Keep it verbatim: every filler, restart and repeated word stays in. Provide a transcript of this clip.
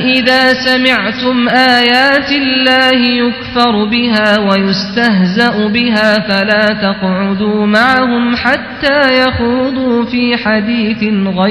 إذا سمعتم آيات الله يكفر بها ويستهزأ بها فلا تقعدوا معهم حتى يخوضوا في حديث غيره